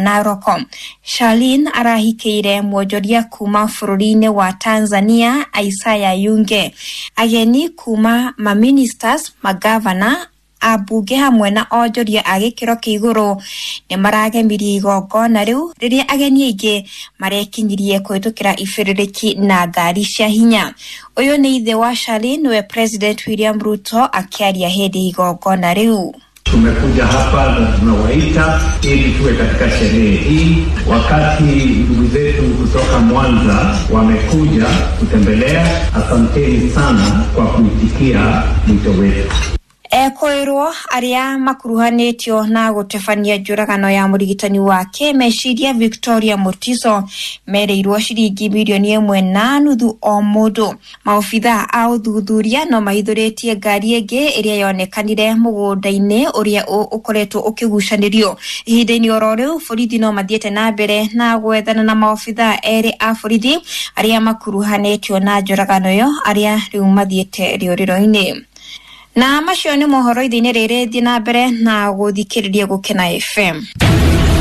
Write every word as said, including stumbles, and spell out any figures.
Narok. Charlene arahikeire mwonjoria kuma fururine wa Tanzania Isaiah Yunge. Ageni kuma ma ministers, magavana, abunge hamwe na onjoria agikiro kiiguru ni maragemirie igongona riu riria ageni aingĩ marekinyirie kũhĩtũkĩra ibĩrĩrĩki na ngari cia hinya. Uyu ni ithe wa Charlene we President William Ruto akiaria hĩndĩ igongona riu. Tumekuja hapa na tunawaita ili tuwe katika sherehe hii. Wakati ndugu zetu kutoka Mwanza wamekuja kutembelea, asanteni sana kwa kuitikia mwito wetu. Ekoirwo aria makuruhanĩtio na gũtebania njũragano ya mũrigitani wake meciria Victoria Mutiso mereirwo ciringi milioni ĩmwe na nuthu o mũndũ. Maobitha a ũthuthuria no mahithũrĩtie ngari ĩngĩ ĩrĩa yonekanire mũgũnda-inĩ ũrĩa ũkoretwo ũkĩgucanĩrio. Ihinda-inĩ oro rĩu borithi no mathiĩte na mbere na gwethana na maobitha erĩ a borithi arĩa makuruhanĩtio na njũragano ĩyo arĩa rĩu mathiĩte rĩũrĩro-inĩ. Na macio nĩ mohoro ithiinĩ rĩrĩ thiĩ na mbere na gũthikĩrĩria Gũkena F M.